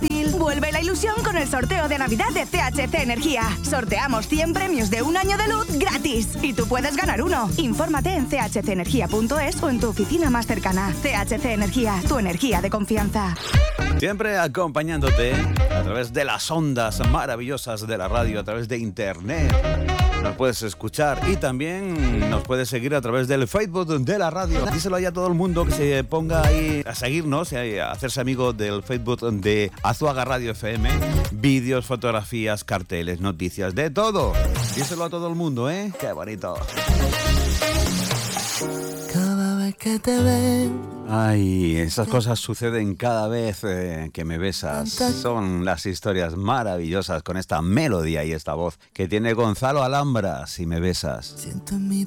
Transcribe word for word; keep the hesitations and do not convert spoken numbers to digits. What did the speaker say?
fácil. Vuelve la ilusión con el sorteo de Navidad de C H C Energía. Sorteamos cien premios de un año de luz gratis. Y tú puedes ganar uno. Infórmate en c h c energía punto es o en tu oficina más cercana. C H C Energía, tu energía de confianza. Siempre acompañándote a través de las ondas maravillosas de la radio, a través de internet. Nos puedes escuchar y también nos puedes seguir a través del Facebook de la radio. Díselo ahí a todo el mundo que se ponga ahí a seguirnos y a hacerse amigo del Facebook de Azuaga Radio F M. Vídeos, fotografías, carteles, noticias, de todo. Díselo a todo el mundo, ¿eh? ¡Qué bonito! Cada vez que te ven. Ay, esas cosas suceden cada vez eh, que me besas. Son las historias maravillosas con esta melodía y esta voz que tiene Gonzalo Alhambra, Si me besas. Siento en mi